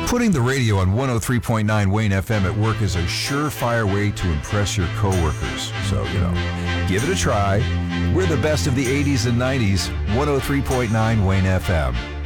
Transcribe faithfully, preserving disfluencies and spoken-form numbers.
Putting the radio on one oh three point nine Wayne F M at work is a surefire way to impress your coworkers. So, you know, give it a try. We're the best of the eighties and nineties, one oh three point nine Wayne F M.